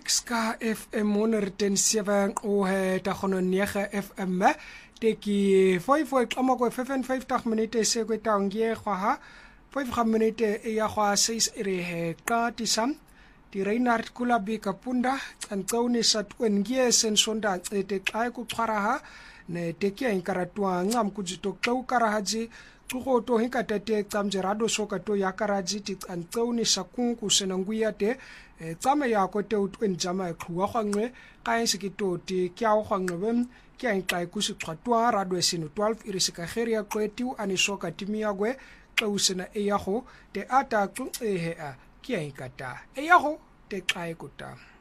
Ska FM 107 o he ta gono 9 FM te ki foi klama ko 55 minute se ko taungie gwa ha 5 minute e ya gwa 6 ere he ka tisam di Reinhard Kulabi kapunda antsauni satwengie sensonda te kai ku tshwara ha ne te ke inkaratwa ngam ku jito kau karahaji go to hinka tete tsamjerado soka to yakaraji ti antsauni sakunku senanguya te tsame ya ko te utwen jama khwa khangwe ka insikito ti kyao khangwe kya inkai ku sitwa radwe sinu 12 irisika kheria kwetu anisoka timiyagwe xawusena eyago te ata ku ehe a kya inkata eyago te kai kuta